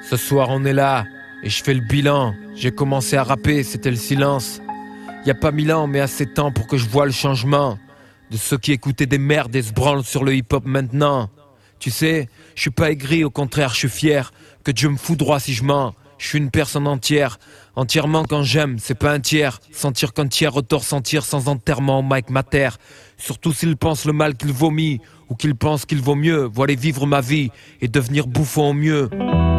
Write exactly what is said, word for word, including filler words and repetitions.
Ce soir on est là, et je fais le bilan. J'ai commencé à rapper, c'était le silence. Y a pas mille ans, mais assez de temps pour que je voie le changement de ceux qui écoutaient des merdes et se branlent sur le hip-hop maintenant. Tu sais, je suis pas aigri, au contraire, je suis fier que Dieu me fout droit si je mens. Je suis une personne entière, entièrement quand j'aime, c'est pas un tiers. Sentir qu'un tiers retort sentir sans enterrement au mic mater. Surtout s'il pense le mal qu'il vomit, ou qu'il pense qu'il vaut mieux. Voilà vivre ma vie et devenir bouffon au mieux.